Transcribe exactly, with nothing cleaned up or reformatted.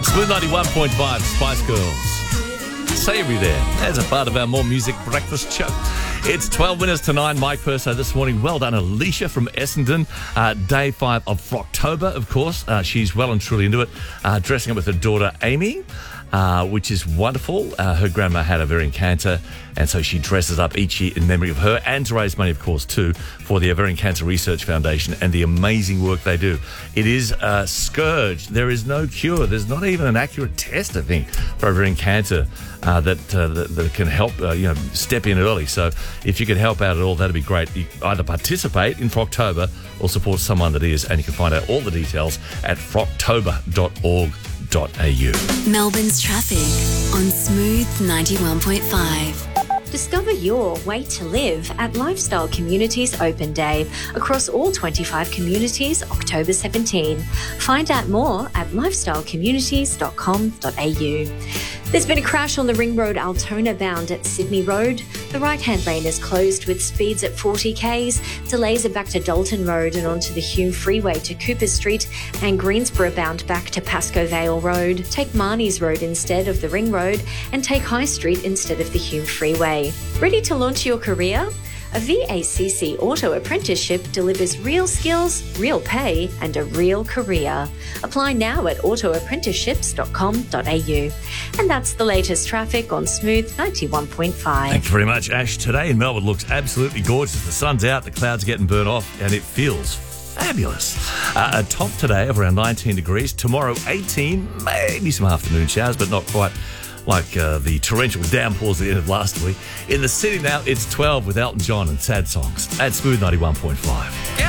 Smooth ninety-one point five, Spice Girls. Savoury there. As a part of our More Music Breakfast show. It's twelve minutes to nine. Mike Perso this morning. Well done, Alicia from Essendon. Uh, day five of Frocktober, of course. Uh, she's well and truly into it. Uh, dressing up with her daughter, Amy, uh, which is wonderful. Uh, her grandma had ovarian cancer, and so she dresses up each year in memory of her and to raise money, of course, too, for the Ovarian Cancer Research Foundation and the amazing work they do. It is a scourge. There is no cure. There's not even an accurate test, I think, for ovarian cancer uh, that, uh, that that can help, uh, you know, step in early. So if you could help out at all, that'd be great. You either participate in Frocktober or support someone that is, and you can find out all the details at frocktober dot org dot a u. Melbourne's traffic on Smooth ninety-one point five. Discover your way to live at Lifestyle Communities Open Day across all twenty-five communities, October seventeenth. Find out more at lifestyle communities dot com dot a u. There's been a crash on the Ring Road Altona bound at Sydney Road. The right-hand lane is closed with speeds at forty kays. Delays are back to Dalton Road and onto the Hume Freeway to Cooper Street, and Greensboro bound back to Pascoe Vale Road. Take Marnie's Road instead of the Ring Road and take High Street instead of the Hume Freeway. Ready to launch your career? A V A C C auto apprenticeship delivers real skills, real pay, and a real career. Apply now at auto apprenticeships dot com dot a u. And that's the latest traffic on Smooth ninety-one point five. Thank you very much, Ash. Today in Melbourne looks absolutely gorgeous. The sun's out, the clouds are getting burnt off, and it feels fabulous. Uh, a top today of around nineteen degrees. Tomorrow, eighteen, maybe some afternoon showers, but not quite like uh, the torrential downpours at the end of last week. In the city now, it's twelve with Elton John and Sad Songs at Smooth ninety-one point five.